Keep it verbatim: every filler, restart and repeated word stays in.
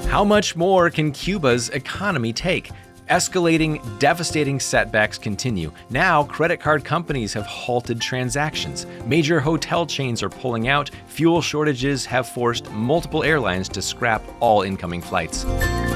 How much more can Cuba's economy take? Escalating, devastating setbacks continue. Now, credit card companies have halted transactions. Major hotel chains are pulling out. Fuel shortages have forced multiple airlines to scrap all incoming flights.